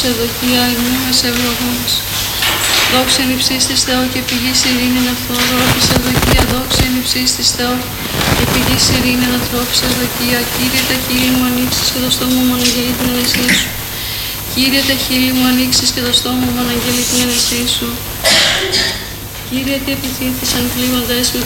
ευδοκία ημού μες ευλογούμας. Δόξα εν υψής της Θεό και πηγής ειρήνην αυθόρροπης ευδοκία. Δόξα εν υψής της Θεό και πηγής ειρήνην ανθρώπης ευδοκία. Κύριε τα χείλη μου ανοίξεις και το στόμα μου αναγγελεί την ενεσή σου. Κύριε τα χείλη μου ανοίξεις και το στόμα μου αναγγελεί την ενεσή σου. Κύριε τι επιθύθησαν κλείβοντες με